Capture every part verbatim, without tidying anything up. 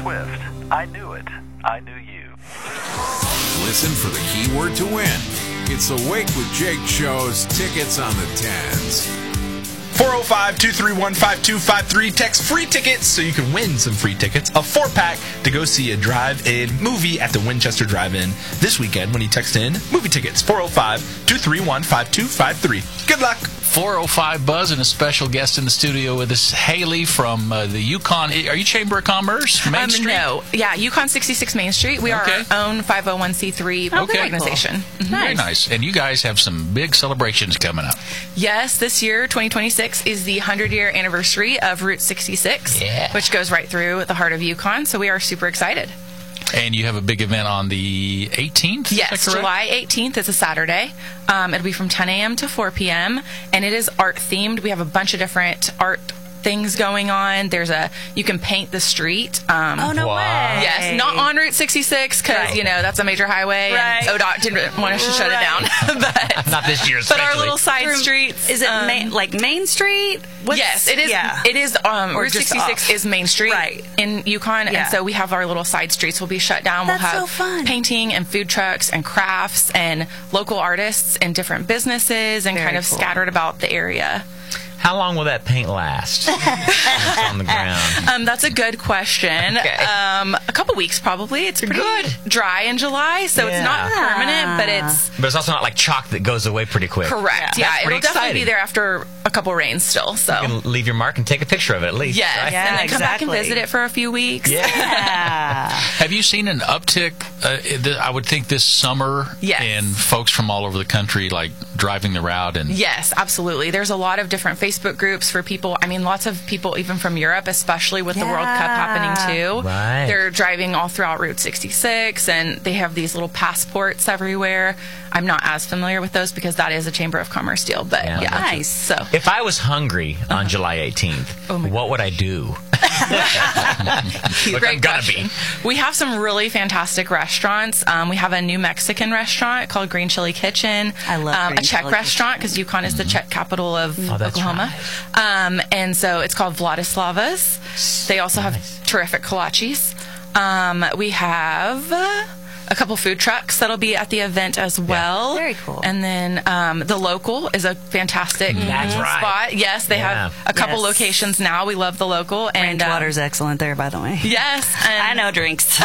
Swift. I knew it. I knew you. Listen for the keyword to win. It's the Wake with Jake show's tickets on the tens. four oh five, two three one, five two five three. Text free tickets so you can win some free tickets. A four-pack to go see a drive-in movie at the Winchester Drive-In this weekend when you text in movie tickets. four oh five, two three one, five two five three. Good luck. four oh five Buzz and a special guest in the studio with us, Haley from uh, the Yukon. Are you Chamber of Commerce, Main um, Street? No. Yeah, Yukon sixty-six Main Street. We Okay. are our own five oh one c three Okay. organization. Cool. Mhm. Very nice. And you guys have some big celebrations coming up. Yes, this year, twenty twenty-six, is the hundred-year anniversary of Route sixty-six, Yeah. which goes right through the heart of Yukon, so we are super excited. And you have a big event on the eighteenth? is that Yes, correct? July eighteenth is a Saturday. Um, it'll be from ten a.m. to four p.m., and it is art-themed. We have a bunch of different art things going on. There's a, you can paint the street. Um, Oh, no Wow. way. Yes, not on Route sixty-six because, Right. you know, that's a major highway Right. and O D O T didn't want us to shut it down. but, Not this year, but our especially. little side Through- streets. Is it um, main, like Main Street? What's- yes, it is. Yeah. It is. Um, Or Route just sixty-six off. is Main Street Right. in Yukon, Yeah. and so we have our little side streets will be shut down. That's we'll have so fun. painting and food trucks and crafts and local artists and different businesses and Very kind of cool. scattered about the area. How long will that paint last? It's on the ground. Um, that's a good question. Okay. Um, a couple weeks probably. It's pretty Good. dry in July, so it's not Yeah. permanent, but it's But it's also not like chalk that goes away pretty quick. correct. Yeah, Yeah, that's it'll pretty definitely exciting. be there after a couple rains still. So You can leave your mark and take a picture of it at least. yes, right? Yeah, and then come back and exactly. visit it for a few weeks. Yeah. Have you seen an uptick, uh, th- I would think, this summer Yes. in folks from all over the country, like, driving the route? And Yes, absolutely. There's a lot of different Facebook groups for people. I mean, lots of people even from Europe, especially with the World Cup happening too. Right. They're driving all throughout Route sixty-six, and they have these little passports everywhere. I'm not as familiar with those because that is a Chamber of Commerce deal, but Yeah. yeah. Nice. So If I was hungry on July eighteenth, Oh my what would I do? Look, Great I'm gonna question. be. We have some really fantastic restaurants. Um, we have a new Mexican restaurant called Green Chili Kitchen. I love um, Green a Czech Chili restaurant because Yukon is the Czech capital of Oh, that's Oklahoma. Um, and so it's called Vladislava's. They also have terrific kolaches. Um, we have uh, a couple food trucks that'll be at the event as well. Very cool. And then um, the Local is a fantastic That's right. spot. Yes, they Yeah. have a couple Yes. locations now. We love the Local. And um, Rangewater's excellent there, by the way. yes, and I know drinks. So,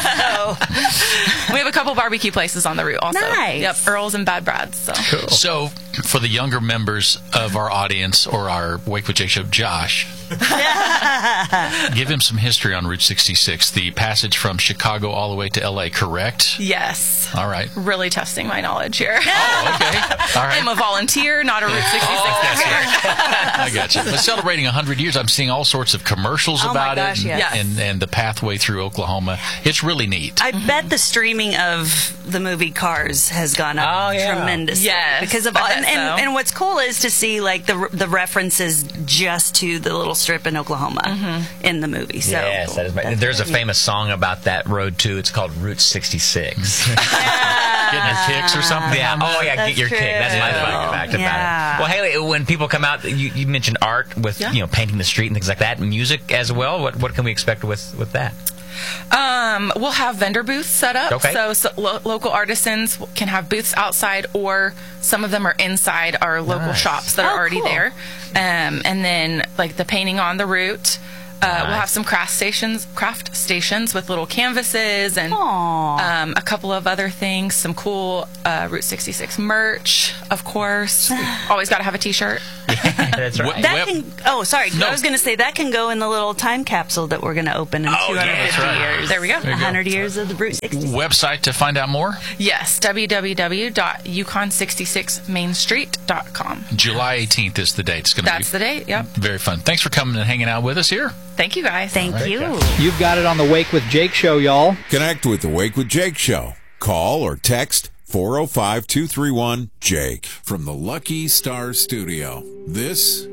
we have a couple barbecue places on the route also. Nice. Yep, Earl's and Bad Brad's. So. So, for the younger members of our audience or our Wake with Jake show, Josh, give him some history on Route sixty-six, the passage from Chicago all the way to L A, correct? Yes. All right. Really testing my knowledge here. Oh, okay. All right. I'm a volunteer, not a Route sixty-six Oh, expert. I got you. But celebrating one hundred years, I'm seeing all sorts of commercials Oh, my about gosh, it and, yes. and, and the pathway through Oklahoma. It's really neat. I bet the streaming of the movie Cars has gone up Oh, yeah. tremendously. Yes, because of I all, bet and, and, so. and what's cool is to see like the the references just to the little strip in Oklahoma Mm-hmm. in the movie. So Yes, that is right. that's There's a really neat. famous song about that road too. It's called Route sixty-six. Getting your kicks or something? Yeah. Oh, yeah. That's Get your true. kick. That's my Yeah. fun fact about Yeah. it. Well, Haley, when people come out, you, you mentioned art with Yeah. you know painting the street and things like that, music as well. What what can we expect with with that? Um, we'll have vendor booths set up. Okay. So, so lo- local artisans can have booths outside, or some of them are inside our local Nice. shops that are Oh, already cool. there. Um, and then, like the painting on the route. Uh, We'll Nice. have some craft stations, craft stations with little canvases and Aw. um, a couple of other things. Some cool uh, Route sixty-six merch, of course. We always got to have a T-shirt. That's right. That Well- can. Oh, sorry. No. I was going to say that can go in the little time capsule that we're going to open in Oh, two hundred fifty yeah, that's right. years. There we go. There you one hundred years of the Route sixty. Website to find out more? Yes, w w w dot yukon sixty-six main street dot com. July eighteenth is the date. It's going to be That's the date. Yep. very fun. Thanks for coming and hanging out with us here. Thank you, guys. Thank you. You've got it on the Wake with Jake show, y'all. Connect with the Wake with Jake show. Call or text four oh five, two three one, Jake from the Lucky Star Studio. This